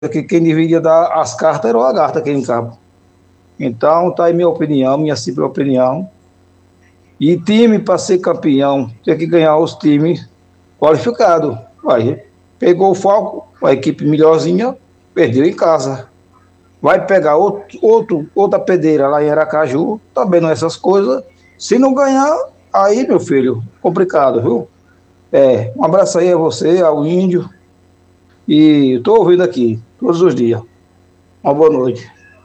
que quem deveria dar as cartas era o Lagarto aqui em campo. Então, tá aí minha opinião, minha simples opinião. E time para ser campeão, tem que ganhar os times qualificados. Vai, pegou o Falco, a equipe melhorzinha, perdeu em casa. Vai pegar outra pedreira lá em Aracaju, tá vendo essas coisas. Se não ganhar, aí, meu filho, complicado, viu? Um abraço aí a você, ao Índio. E estou ouvindo aqui, todos os dias. Uma boa noite.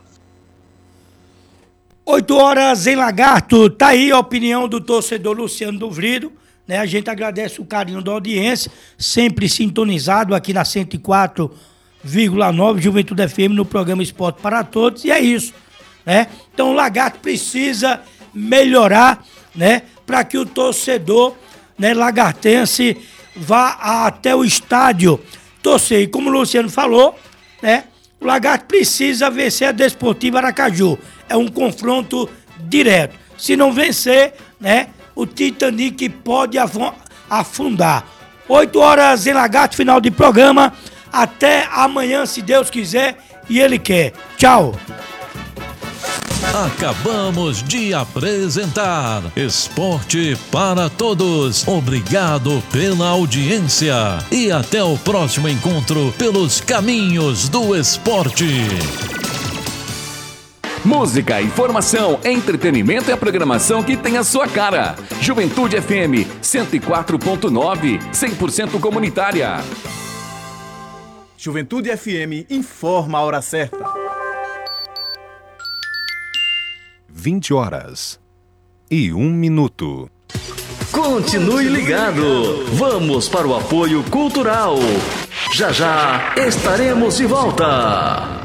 8h em Lagarto, tá aí a opinião do torcedor Luciano Duvrido, né? A gente agradece o carinho da audiência, sempre sintonizado aqui na 104,9 Juventude FM no programa Esporte para Todos, e é isso, né? Então o Lagarto precisa melhorar, né? Para que o torcedor, né, lagartense vá até o estádio torcer. E como o Luciano falou, né? O Lagarto precisa vencer a Desportiva Aracaju. É um confronto direto. Se não vencer, né, o Titanic pode afundar. 8h em Lagarto, final de programa. Até amanhã, se Deus quiser e Ele quer. Tchau. Acabamos de apresentar Esporte para Todos. Obrigado pela audiência e até o próximo encontro pelos caminhos do esporte. Música, informação, entretenimento e a programação que tem a sua cara. Juventude FM 104.9, 100% comunitária. Juventude FM informa a hora certa. 20h01. Continue ligado. Vamos para o apoio cultural. Já já estaremos de volta.